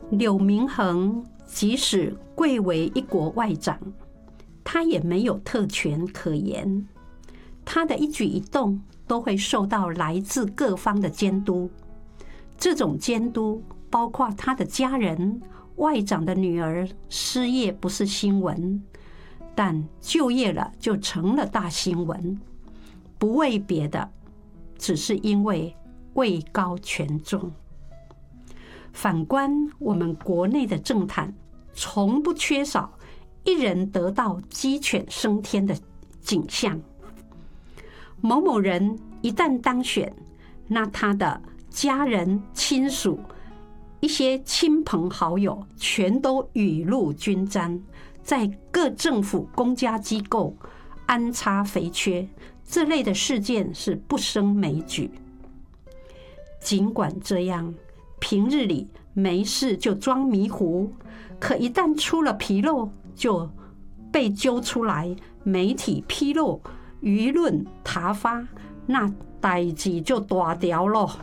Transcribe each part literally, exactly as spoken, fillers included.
柳明衡即使贵为一国外长，他也没有特权可言，他的一举一动都会受到来自各方的监督。这种监督包括他的家人、外长的女儿失业不是新闻，但就业了就成了大新闻。不为别的，只是因为位高权重。反观我们国内的政坛，从不缺少一人得道鸡犬升天的景象。某某人一旦当选，那他的家人、亲属、一些亲朋好友全都雨露均沾，在各政府公家机构安插肥缺，这类的事件是不胜枚举。尽管这样，平日里没事就装迷糊，可一旦出了纰漏，就被揪出来，媒体披露，舆论挞伐，那代志就大条了。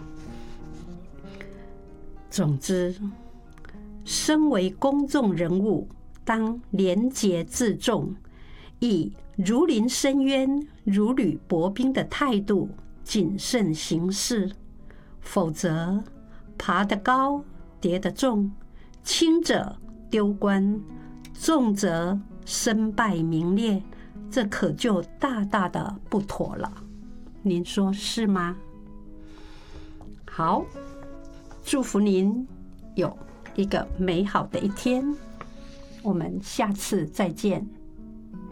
总之，身为公众人物，当廉洁自重，以如临深渊、如履薄冰的态度谨慎行事，否则爬得高，跌得重，轻者丢官，重则身败名裂，这可就大大的不妥了。您说是吗？好，祝福您有一个美好的一天，我们下次再见。